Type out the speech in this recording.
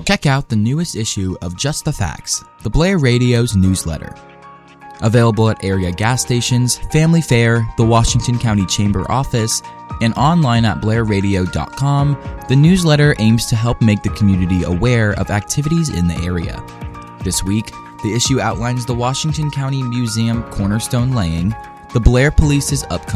Check out the newest issue of Just the Facts, the Blair Radio's newsletter. Available at area gas stations, Family Fare, the Washington County Chamber office, and online at blairradio.com, the newsletter aims to help make the community aware of activities in the area. This week, the issue outlines the Washington County Museum cornerstone laying, the Blair Police's upcoming